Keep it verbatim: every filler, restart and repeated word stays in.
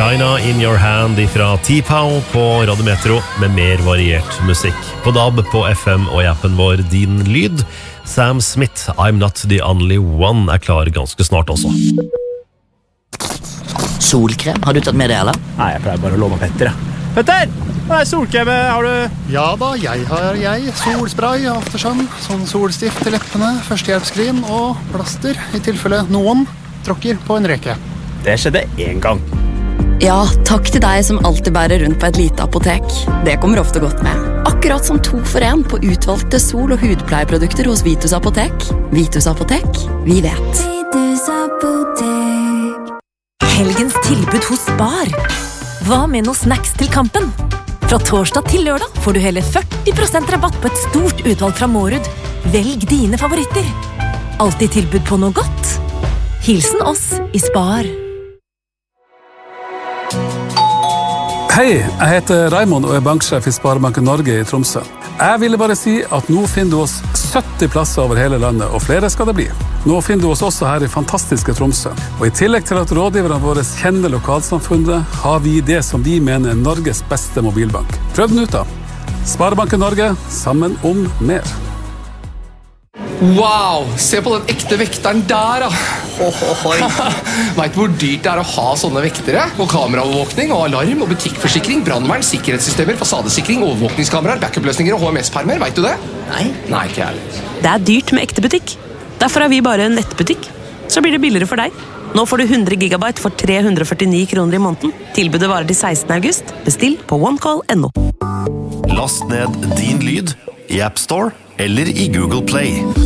China in your hand ifra T-Pow på Radio Metro med mer variert musikk. På D A B, på F M og i appen vår Din Lyd. Sam Smith, I'm not the only one, er klar ganske snart også. Solkrem, har du tatt med det, eller? Nei, jeg pleier bare å låne Petter, ja. Petter! Hva er solkrem, har du? Ja da, jeg har jeg. Solspray, aftersun, sånn solstift til leppene, førstehjelpskrim og plaster, i tilfelle noen tråkker på en reke. Det skjedde en gang. Ja, takk til deg som alltid bærer rundt på et lite apotek. Det kommer ofte godt med. Akkurat som to for en på utvalgte sol- og hudpleieprodukter hos Vitus Apotek. Vitus Apotek, vi vet. Vitus Apotek. Helgens tilbud hos Spar. Hva med noe snacks til kampen? Fra torsdag til lørdag får du hele førti prosent rabatt på et stort utvalg fra Mårud. Velg dine favoritter. Alltid tilbud på noe godt. Hilsen oss i Spar. Hei, jeg heter Raimond og er banksjef i Sparebanken Norge i Tromsø. Jeg ville bare si at nå finner du oss sytti plasser over hele landet, og flere skal det bli. Nå finner du oss også her i fantastiske Tromsø. Og i tillegg til at rådgiverne våre kjenner lokalsamfunnet, har vi det som vi mener er Norges beste mobilbank. Prøv den ut da. Sparebanken Norge, sammen om mer. Wow, se på den ekte vekteren der da. Vet du hvor dyrt det er å ha sånne vektere? Og kameraovervåkning, og alarm, og butikkforsikring, brandvern, sikkerhetssystemer, fasadesikring, overvåkningskameraer, backup-løsninger og H M S-permer, vet du det? Nei. Nei, ikke ærlig. Det er dyrt med ekte butikk. Derfor er vi bare en nettbutikk. Så blir det billigere for deg. Nå får du hundre gigabyte for tre hundre og førtini kroner i måneden. Tilbudet varer til sekstende august. Bestill på onecall punktum no. Last ned Din Lyd i App Store eller i Google Play.